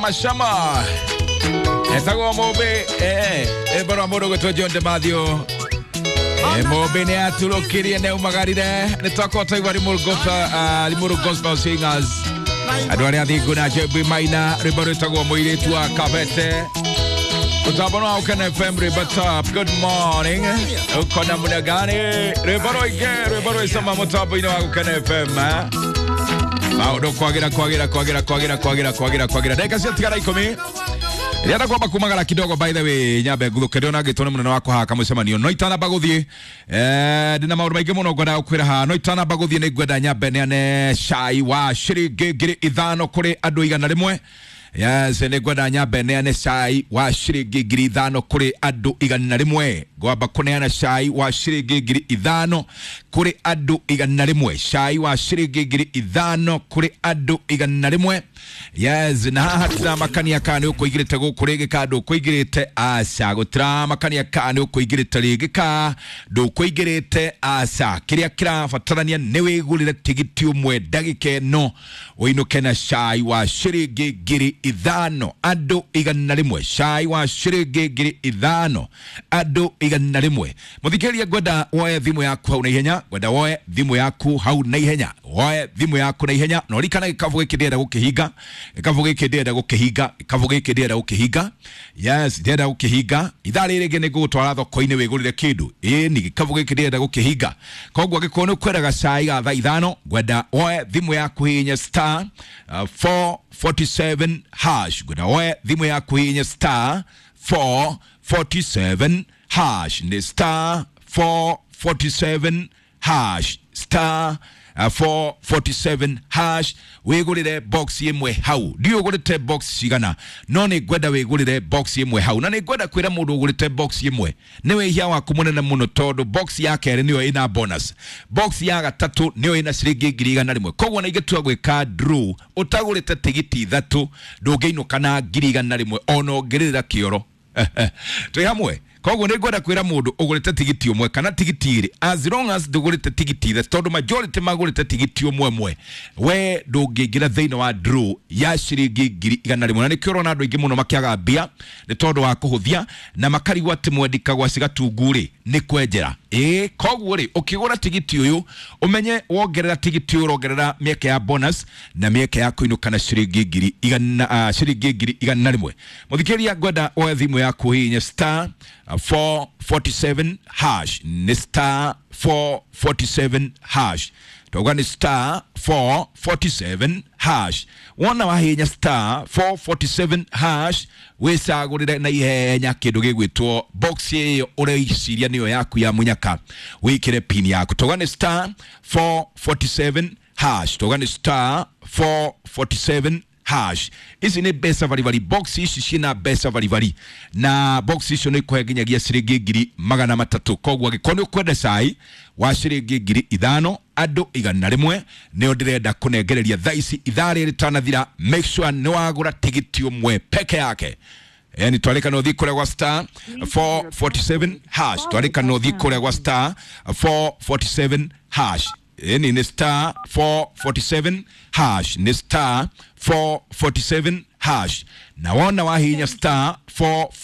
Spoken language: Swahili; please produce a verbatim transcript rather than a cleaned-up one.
Mashama Etago mobe eh e baro amoro go John de Madio e mobe ne atulo kiri ne umagarire ne tokota iwari mulgopa limuru gospel singers adwari adi guna jebi maina ribaro etago moire tua kabete Utabano au kana F M ribata good morning ukona munagani ribaro ige ribaro isama mutabu ino au kana F M Mau do kwagira kwagira kwagira kwagira kwagira kwagira kwagira Deka siya tigara ikomi Riada kwa bakumagala kidogo by the way Nyabe gudu keriona gitone muna wako haka Musema niyo Noitana baguthi eh, Dina mauru maige muno gwada ukwira ha Noitana baguthi ni gwada nyabe Niane shai wa shiri gigiri idhano Kure adu igana limwe Yes, ni gwada nyabe Niane shai wa shiri gigiri idhano Kure adu igana limwe Gwaba kuneana shai wa shiri gigiri idhano Kure adu igana limwe Shai wa shiri gigiri idhano Kure adu igana limwe Yes, na haha makani ya kani uko igirite go kurege ka do ko igirite asa go tra makani ya kani uko igirite lege ka do ko igirite asa kiria kira fatarania newe gulire tigiti umwe dagike no oino kena shai wa shirige giri idhano ado igana limwe shai wa shirige giri idhano ado igana limwe muthikeria gwada woe thimu yaku hau na ihenya gwada woe thimu yaku hau na ihenya woe thimu yaku na ihenya no rikana gikavuge kidera gukihiga Ikavuge kidera gukihiga ikavuge kidera gukihiga yes dera gukihiga ithari rege ne gutwara thoko-ini wigurire kindu eh ni ikavuge kidera gukihiga kogwa gikono kweraga cai ga thaa ithano gwenda oe thimu yaku hinya star uh, four forty-seven hash gwenda oe thimu yaku hinya star four forty-seven hash ni star four forty-seven hash star Uh, four forty-seven hash wegulire box yemwe hau ndio ugulite box cigana no ni gwenda wegulire box yemwe hau na ni gwenda kwira mundu ugulite box yemwe niwe hia wa kumunene muno tondu box yake niyo ina bonus box ya gatatu niyo ina ciringi ngiri igana rimwe kogwo na igetua gwika draw utagulite tigiti ithatu ndungiinuka na ngiri igana rimwe ono ngirira kioro twi hamwe Kogo ni gwada kwira mundu ugulite tigiti umwe kana tigiti iri as long as dugulite tigiti ire tondu majority magulite tigiti umwe mwe we ndungigira thiini wa draw ya ciringi ngiri igana rimwe na ni kioro na andu aingi muno makiaga mbia ni tondu wa kuhuthia na makarigwa ati mwendikagwa cigatunguri ni kwenjera eh koguo ri ukigura tigiti uyu umenye wongerera tigiti uyu urongerera mieke ya bonus na mieke ya kuinuka na ciringi ngiri igana uh, ciringi ngiri igana rimwe muthikeria gwenda oe thimu yaku hinya star uh, four forty-seven hash ni star four forty-seven hash togani star four forty-seven hash wona wahinya star four forty-seven hash wisagurire na ihenya kindu gigwitwo box iyo ureiciria niyo yaku ya munyaka wikire pin yaku togani star four forty-seven hash togani star four forty-seven hash ici ni besa vari vari box ici cina besa vari vari na box icio ni kuhenginyagia ciringi ngiri magana matatu kogwo agikoni ukwenda cai wa ciringi ngiri ithano andu igana rimwe nio ndirenda kunengereria thaici ithari ritanathira make sure ni wagura tigiti umwe peke yake yani twarika no thi kure gwa star four forty-seven hash twarika no thi kure gwa star four forty-seven hash Eni ni star four forty-seven hash ni star four forty-seven hash na wona wahinya star four